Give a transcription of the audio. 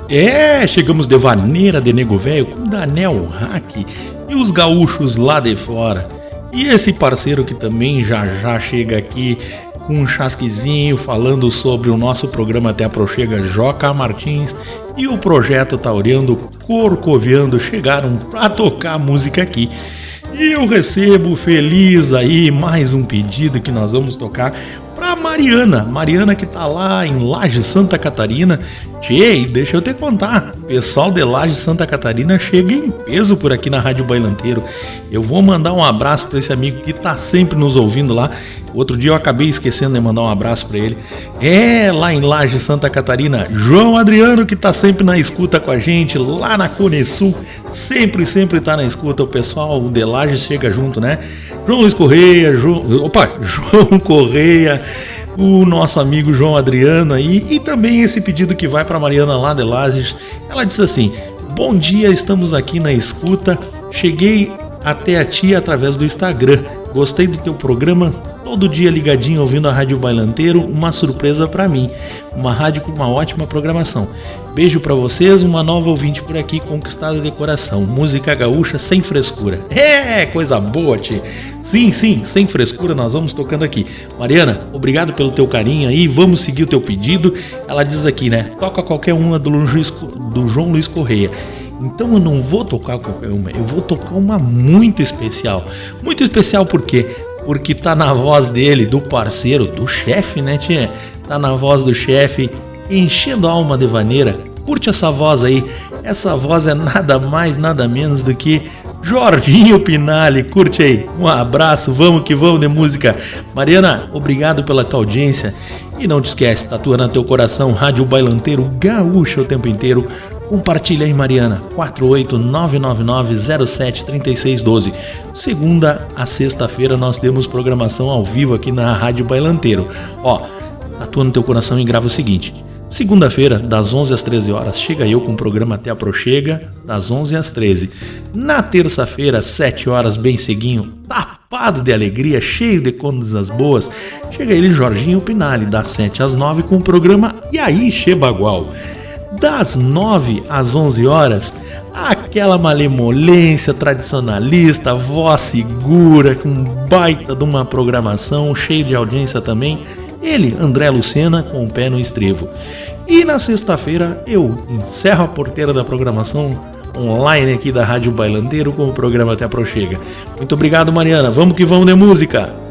Chegamos de vaneira de nego velho com Daniel Hack e os gaúchos lá de fora. E esse parceiro que também já chega aqui com um chasquizinho falando sobre o nosso programa Até a Prochega, Joca Martins e o Projeto Tauriando Corcoviando chegaram pra tocar música aqui. E eu recebo feliz aí mais um pedido que nós vamos tocar pra Mariana que tá lá em Laje, Santa Catarina. Tchê, deixa eu te contar, o pessoal de Laje, Santa Catarina chega em peso por aqui na Rádio Bailanteiro. Eu vou mandar um abraço pra esse amigo que tá sempre nos ouvindo lá. Outro dia eu acabei esquecendo de mandar um abraço pra ele. Lá em Laje, Santa Catarina, João Adriano, que tá sempre na escuta com a gente, lá na Cone Sul, sempre tá na escuta. O pessoal de Laje chega junto, né? João Luiz Correia, João Correia, o nosso amigo João Adriano aí, e também esse pedido que vai para Mariana lá de Lages. Ela diz assim: bom dia, estamos aqui na escuta, cheguei até a ti através do Instagram, gostei do teu programa, todo dia ligadinho ouvindo a Rádio Bailanteiro, uma surpresa para mim, uma rádio com uma ótima programação. Beijo pra vocês, uma nova ouvinte por aqui, conquistada de coração. Música gaúcha sem frescura. Coisa boa, tchê. Sim, sem frescura, nós vamos tocando aqui. Mariana, obrigado pelo teu carinho aí, vamos seguir o teu pedido. Ela diz aqui, né, toca qualquer uma do João Luiz Correia. Então eu não vou tocar qualquer uma, eu vou tocar uma muito especial. Muito especial por quê? Porque tá na voz dele, do parceiro, do chefe, né, tchê? Tá na voz do chefe, enchendo a alma de vaneira. Curte essa voz aí. Essa voz é nada mais, nada menos do que Jorginho Pinali. Curte aí. Um abraço, vamos que vamos de música. Mariana, obrigado pela tua audiência. E não te esquece, tatua no teu coração, Rádio Bailanteiro Gaúcha o tempo inteiro. Compartilha aí, Mariana, 48999073612. Segunda a sexta-feira nós temos programação ao vivo aqui na Rádio Bailanteiro. Tatua no teu coração e grava o seguinte: segunda-feira, das 11 às 13 horas, chega eu com o programa Até a Prochega, das 11 às 13. Na terça-feira, 7 horas, bem ceguinho, tapado de alegria, cheio de coisas boas, chega ele, Jorginho Pinali, das 7 às 9 com o programa E aí, Che Bagual. Das 9 às 11 horas, aquela malemolência tradicionalista, voz segura, com baita de uma programação, cheio de audiência também. Ele, André Lucena, com o pé no estribo. E na sexta-feira eu encerro a porteira da programação online aqui da Rádio Bailanteiro com o programa Até a Prochega. Muito obrigado, Mariana. Vamos que vamos de música!